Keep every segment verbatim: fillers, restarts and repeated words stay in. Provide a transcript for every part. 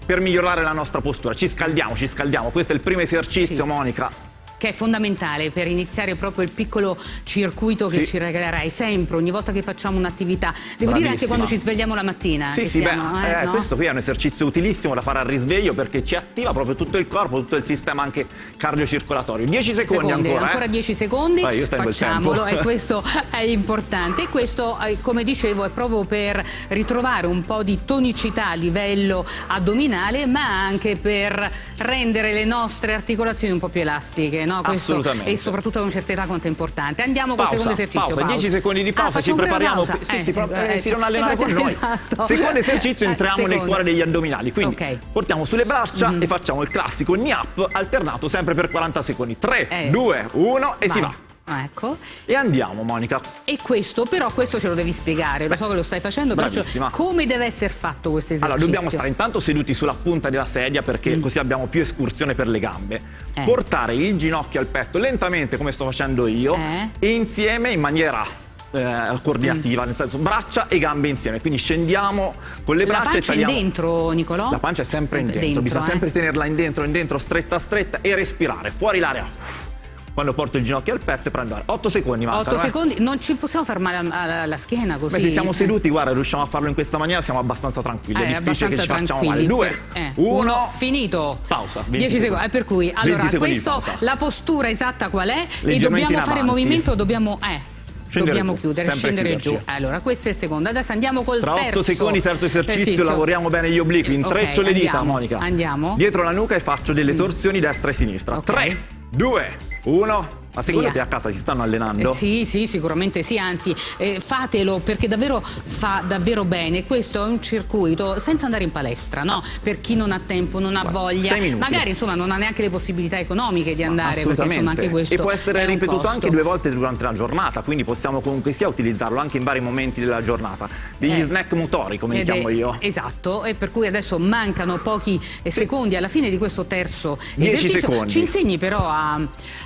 per migliorare la nostra postura. Ci scaldiamo, ci scaldiamo. Questo è il primo esercizio, sì, Monica, che è fondamentale per iniziare proprio il piccolo circuito che, sì, ci regalerai sempre, ogni volta che facciamo un'attività. Devo Bravissima. dire anche quando ci svegliamo la mattina. Sì, sì, siamo, beh, eh, eh, no? questo qui è un esercizio utilissimo da fare al risveglio perché ci attiva proprio tutto il corpo, tutto il sistema anche cardiocircolatorio. dieci secondi, secondi ancora. Ancora eh? dieci secondi, Vai, facciamolo, e questo è importante. E questo, come dicevo, è proprio per ritrovare un po' di tonicità a livello addominale, ma anche per rendere le nostre articolazioni un po' più elastiche, no? Questo, assolutamente. e soprattutto a una certa età quanto è importante. Andiamo col pausa, secondo esercizio. Pausa, dieci secondi di pausa, ah, ci prepariamo. Sì, eh, sì, eh, eh, si devono allenare con noi. Esatto. Secondo esercizio, entriamo Secondo. nel cuore degli addominali. Quindi okay. portiamo sulle braccia mm-hmm. e facciamo il classico knee up alternato sempre per quaranta secondi. tre, due, uno e vai. Si va. Ecco. E andiamo, Monica. E questo, però, questo ce lo devi spiegare. Lo so che lo stai facendo, però come deve essere fatto questo esercizio? Allora, dobbiamo stare intanto seduti sulla punta della sedia perché mm. così abbiamo più escursione per le gambe. Eh. Portare il ginocchio al petto lentamente, come sto facendo io, eh. e insieme in maniera eh, coordinativa, mm. nel senso braccia e gambe insieme. Quindi scendiamo con le braccia e tagliamo. La pancia è in dentro, Nicolò? La pancia è sempre in dentro, dentro bisogna eh. sempre tenerla in dentro, in dentro, stretta, stretta e respirare. Fuori l'aria. Quando porto il ginocchio al petto e prendo aria. otto secondi mancano. otto secondi, eh. non ci possiamo far male alla, alla schiena così? Beh, se siamo seduti, guarda, riusciamo a farlo in questa maniera, siamo abbastanza tranquilli. Eh, è difficile che ci facciamo male. due, eh. uno, finito. Pausa. dieci secondi. Eh, per cui, allora, questo, la postura esatta qual è? E dobbiamo fare movimento, dobbiamo... Eh. Scendere dobbiamo giù, chiudere, scendere giù. Allora, questo è il secondo. Adesso andiamo col Tra terzo. otto secondi, terzo esercizio, esercizio, lavoriamo bene gli obliqui. Intreccio okay, le dita, andiamo, Monica. Andiamo. Dietro la nuca e faccio delle torsioni destra e sinistra. Okay. tre, due, uno. Ma secondo te a casa si stanno allenando? Eh, sì, sì, sicuramente sì, anzi eh, fatelo perché davvero fa davvero bene. Questo è un circuito senza andare in palestra, no? Per chi non ha tempo, non ha Guarda, voglia, sei minuti. magari insomma non ha neanche le possibilità economiche di andare, perché insomma anche questo e può essere ripetuto costo. anche due volte durante la giornata, quindi possiamo comunque sia utilizzarlo anche in vari momenti della giornata. Degli eh, snack motori, come li chiamo io. Esatto, e per cui adesso mancano pochi sì. secondi alla fine di questo terzo esercizio. Secondi. Ci insegni però a,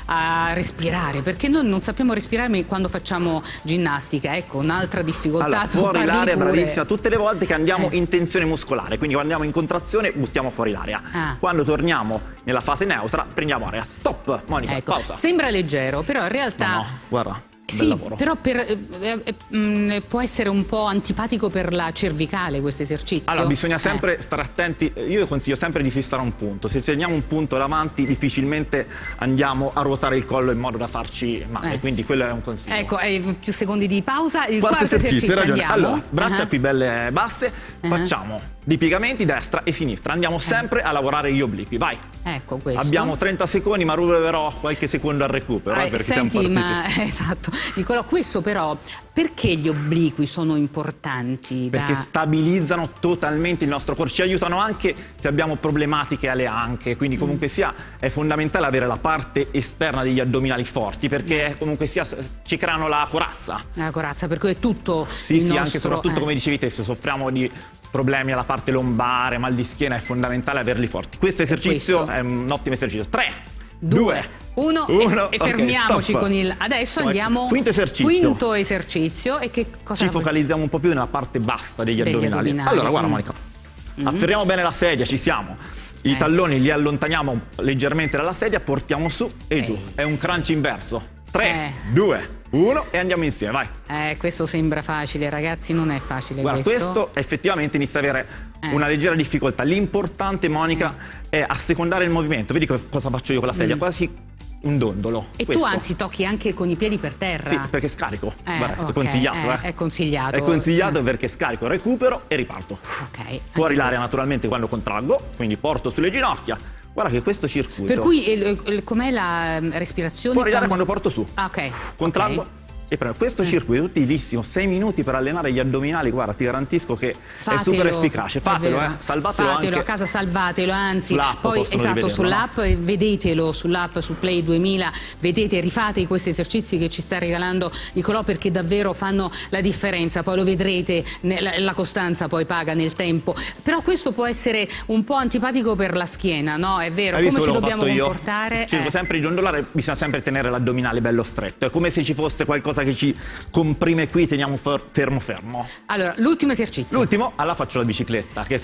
a respirare, perché noi non sappiamo respirare quando facciamo ginnastica. Ecco, un'altra difficoltà. Allora, fuori l'aria, bravissima, tutte le volte che andiamo eh. in tensione muscolare, quindi quando andiamo in contrazione buttiamo fuori l'aria. Ah. Quando torniamo nella fase neutra prendiamo aria. Stop, Monica, ecco. pausa. Sembra leggero, però in realtà... No, no, guarda. Sì, però per, eh, eh, mh, può essere un po' antipatico per la cervicale questo esercizio. Allora bisogna sempre eh. stare attenti. Io consiglio sempre di fissare un punto. Se segniamo un punto davanti difficilmente andiamo a ruotare il collo in modo da farci male, eh. quindi quello è un consiglio. Ecco, eh, più secondi di pausa. Il quarto, quarto esercizio, esercizio andiamo. Allora, braccia uh-huh. qui belle basse, uh-huh. facciamo dei piegamenti destra e sinistra. Andiamo sempre uh-huh. a lavorare gli obliqui. Vai. Ecco questo. Abbiamo trenta secondi, ma ruberò qualche secondo al recupero. Eh, perché senti, ma esatto. Nicolò, questo però, perché gli obliqui sono importanti? Perché da... stabilizzano totalmente il nostro corpo, ci aiutano anche se abbiamo problematiche alle anche, quindi comunque mm. sia è fondamentale avere la parte esterna degli addominali forti, perché mm. comunque sia ci creano la corazza. La corazza, per cui è tutto sì, il sì, nostro... anche soprattutto eh. come dicevi te, se soffriamo di problemi alla parte lombare, mal di schiena, è fondamentale averli forti. Questo esercizio questo. è un ottimo esercizio. tre, due, uno uno, e, e fermiamoci okay, con il... Adesso Poi, andiamo... Quinto esercizio. Quinto esercizio. E che cosa... Ci focalizziamo un po' più nella parte bassa degli, degli addominali. addominali. Allora, guarda mm. Monica, mm. afferriamo bene la sedia, ci siamo. I eh. talloni li allontaniamo leggermente dalla sedia, portiamo su e eh. giù. È un crunch inverso. tre, due, uno e andiamo insieme, vai. Eh, questo sembra facile, ragazzi, non è facile. Guarda, questo, questo effettivamente inizia ad avere eh. una leggera difficoltà. L'importante, Monica, eh. è assecondare il movimento. Vedi cosa faccio io con la sedia? Mm. Quasi un dondolo. E questo. tu anzi tocchi anche con i piedi per terra. Sì, perché scarico. Eh, Guarda, okay, è consigliato. eh, Eh. È consigliato. È consigliato eh. perché scarico, recupero e riparto. Ok. Fuori l'aria naturalmente quando contraggo, quindi porto sulle ginocchia. Guarda che questo circuito... Per cui com'è la respirazione? Fuori l'aria quando... quando porto su. Ah, ok. Contraggo. Okay. E prendo questo circuito utilissimo, sei minuti per allenare gli addominali, guarda, ti garantisco che fatelo, è super efficace. Fatelo, eh, salvatelo fatelo anche a casa, salvatelo, anzi, poi esatto, sull'app, no? Vedetelo sull'app, su Play duemila, vedete, rifate questi esercizi che ci sta regalando Nicolò, perché davvero fanno la differenza, poi lo vedrete, la costanza poi paga nel tempo. Però questo può essere un po' antipatico per la schiena, no? È vero, Hai come visto, ci dobbiamo comportare? Cerco eh. sempre di dondolare, bisogna sempre tenere l'addominale bello stretto, è come se ci fosse qualcosa che ci comprime qui, teniamo fermo fermo. Allora, l'ultimo esercizio. L'ultimo, allora faccio la bicicletta, che